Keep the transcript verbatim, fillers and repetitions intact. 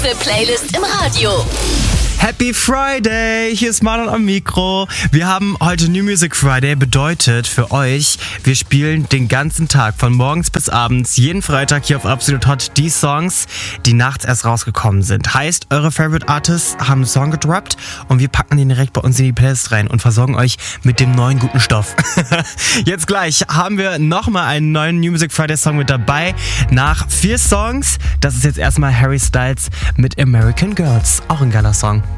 beste Playlist im Radio. Happy Friday, hier ist Marlon am Mikro. Wir haben heute New Music Friday, bedeutet für euch, wir spielen den ganzen Tag, von morgens bis abends, jeden Freitag hier auf Absolut Hot, die Songs, die nachts erst rausgekommen sind. Heißt, eure Favorite Artists haben einen Song gedroppt und wir packen den direkt bei uns in die Playlist rein und versorgen euch mit dem neuen guten Stoff. Jetzt gleich haben wir nochmal einen neuen New Music Friday Song mit dabei. Nach vier Songs, das ist jetzt erstmal Harry Styles mit American Girls. Auch ein geiler Song.